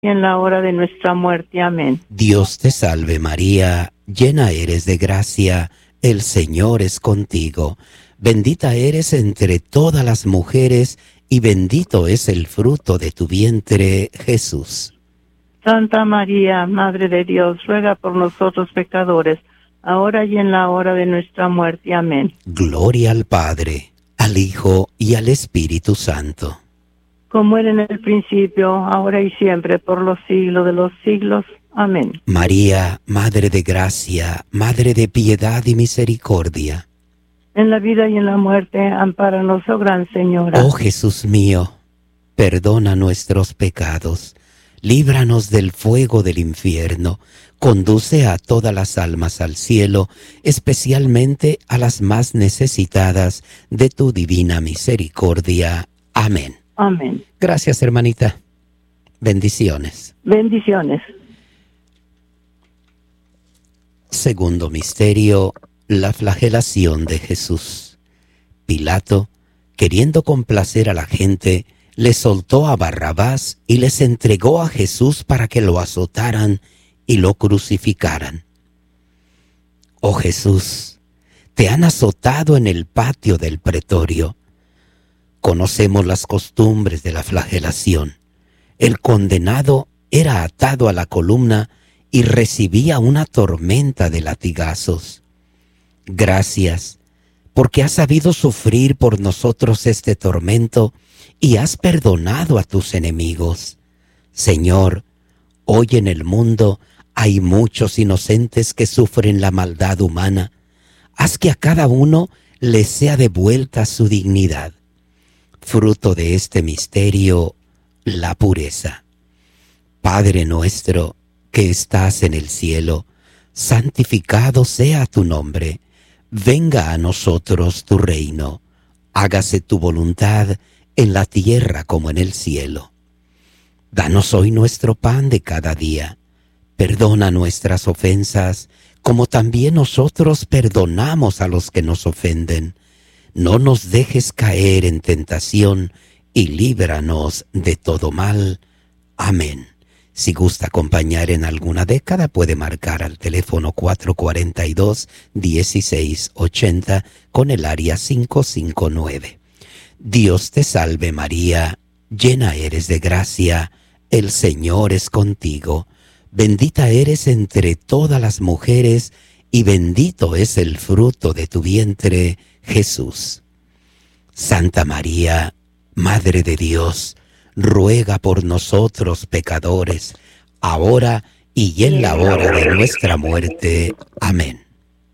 y en la hora de nuestra muerte. Amén. Dios te salve María, llena eres de gracia, el Señor es contigo. Bendita eres entre todas las mujeres, y bendito es el fruto de tu vientre, Jesús. Santa María, Madre de Dios, ruega por nosotros pecadores, ahora y en la hora de nuestra muerte. Amén. Gloria al Padre, al Hijo y al Espíritu Santo. Como era en el principio, ahora y siempre, por los siglos de los siglos. Amén. María, Madre de gracia, Madre de piedad y misericordia. En la vida y en la muerte, ampáranos, oh Gran Señora. Oh Jesús mío, perdona nuestros pecados, líbranos del fuego del infierno, conduce a todas las almas al cielo, especialmente a las más necesitadas de tu divina misericordia. Amén. Amén. Gracias, hermanita. Bendiciones. Bendiciones. Segundo misterio, la flagelación de Jesús. Pilato, queriendo complacer a la gente, le soltó a Barrabás y les entregó a Jesús para que lo azotaran y lo crucificaran. Oh Jesús, te han azotado en el patio del pretorio. Conocemos las costumbres de la flagelación. El condenado era atado a la columna y recibía una tormenta de latigazos. Gracias, porque has sabido sufrir por nosotros este tormento y has perdonado a tus enemigos. Señor, hoy en el mundo hay muchos inocentes que sufren la maldad humana. Haz que a cada uno le sea devuelta su dignidad. Fruto de este misterio, la pureza. Padre nuestro que estás en el cielo, santificado sea tu nombre. Venga a nosotros tu reino. Hágase tu voluntad en la tierra como en el cielo. Danos hoy nuestro pan de cada día. Perdona nuestras ofensas, como también nosotros perdonamos a los que nos ofenden. No nos dejes caer en tentación y líbranos de todo mal. Amén. Si gusta acompañar en alguna década, puede marcar al teléfono 442-1680 con el área 559. Dios te salve María, llena eres de gracia, el Señor es contigo. Bendita eres entre todas las mujeres, y bendito es el fruto de tu vientre, Jesús. Santa María, Madre de Dios, ruega por nosotros pecadores, ahora y en la hora de nuestra muerte. Amén.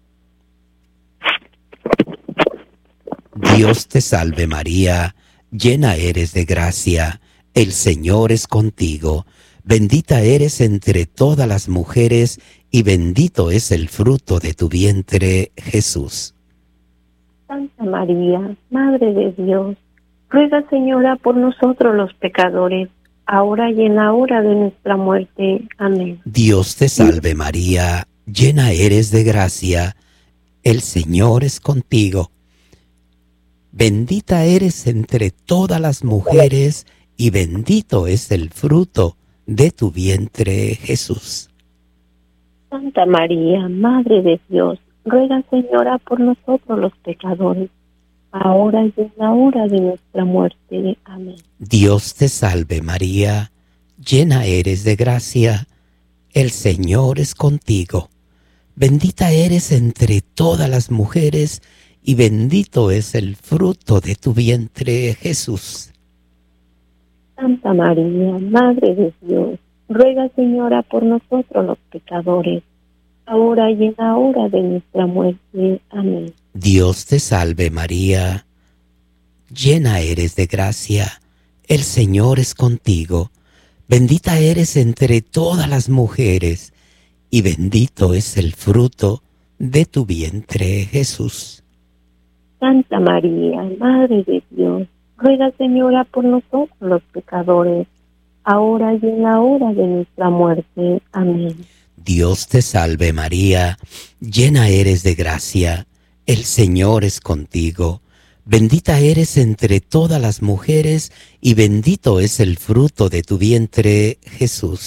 Dios te salve María, llena eres de gracia, el Señor es contigo. Bendita eres entre todas las mujeres, y bendito es el fruto de tu vientre, Jesús. Santa María, Madre de Dios, ruega, Señora, por nosotros los pecadores, ahora y en la hora de nuestra muerte. Amén. Dios te salve María, llena eres de gracia, el Señor es contigo. Bendita eres entre todas las mujeres, y bendito es el fruto de tu vientre, Jesús. Santa María, Madre de Dios, ruega, Señora, por nosotros los pecadores, ahora y en la hora de nuestra muerte. Amén. Dios te salve María, llena eres de gracia, el Señor es contigo. Bendita eres entre todas las mujeres, y bendito es el fruto de tu vientre, Jesús. Santa María, Madre de Dios, ruega, Señora, por nosotros los pecadores, ahora y en la hora de nuestra muerte. Amén. Dios te salve María, llena eres de gracia, el Señor es contigo. Bendita eres entre todas las mujeres, y bendito es el fruto de tu vientre, Jesús. Santa María, Madre de Dios, ruega, Señora, por nosotros los pecadores, ahora y en la hora de nuestra muerte. Amén. Dios te salve María, llena eres de gracia, el Señor es contigo. Bendita eres entre todas las mujeres, y bendito es el fruto de tu vientre, Jesús.